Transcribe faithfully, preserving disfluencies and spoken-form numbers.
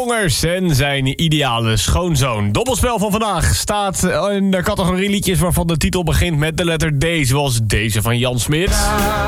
Jongers en zijn ideale schoonzoon. Dobbelspel van vandaag staat in de categorie liedjes waarvan de titel begint met de letter D, zoals deze van Jan Smit.